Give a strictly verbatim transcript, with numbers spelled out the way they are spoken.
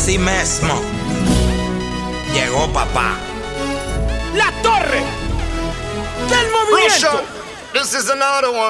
Así mismo. Llegó papá. La torre del movimiento. This is another one.